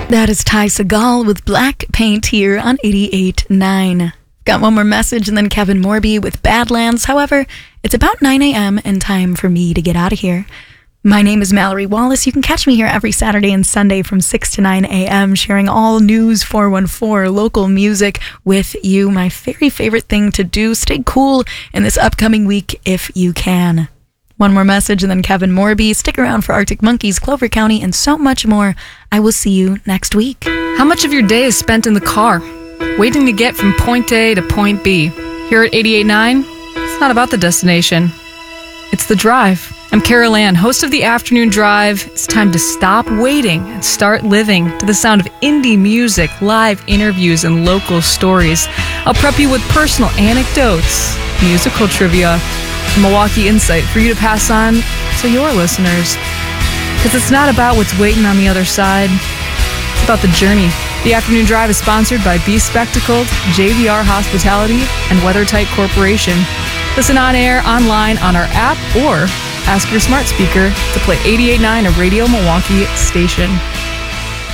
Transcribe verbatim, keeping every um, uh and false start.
That is Ty Segall with Black Paint here on eighty-eight point nine. Got one more message and then Kevin Morby with Badlands. However, it's about nine a.m. and time for me to get out of here. My name is Mallory Wallace. You can catch me here every Saturday and Sunday from six to nine a.m. sharing all News four one four local music with you. My very favorite thing to do. Stay cool in this upcoming week if you can. One more message and then Kevin Morby. Stick around for Arctic Monkeys, Clover County, and so much more. I will see you next week. How much of your day is spent in the car, waiting to get from point A to point B? Here at eighty-eight point nine, it's not about the destination. It's the drive. I'm Carol Ann, host of the Afternoon Drive. It's time to stop waiting and start living to the sound of indie music, live interviews, and local stories. I'll prep you with personal anecdotes, musical trivia, Milwaukee insight for you to pass on to your listeners. Because it's not about what's waiting on the other side. It's about the journey. The Afternoon Drive is sponsored by Be Spectacled, J V R Hospitality, and WeatherTight Corporation. Listen on air, online, on our app, or ask your smart speaker to play eighty-eight point nine, a Radio Milwaukee station.